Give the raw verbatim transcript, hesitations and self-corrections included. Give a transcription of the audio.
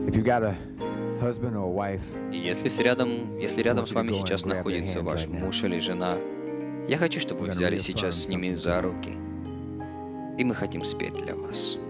If you got a husband or a wife, И если с рядом, если рядом с вами сейчас находится ваш муж или жена, я хочу, чтобы вы взяли сейчас с ними за руки. И мы хотим спеть для вас.